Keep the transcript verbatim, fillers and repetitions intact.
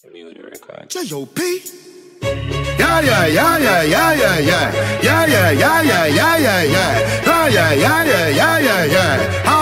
Mute the record. J O P. Yeah, yeah, yeah, yeah, yeah, yeah, yeah. Yeah, yeah, yeah, yeah, yeah, yeah, yeah. Yeah, yeah, yeah, yeah, yeah, yeah, yeah.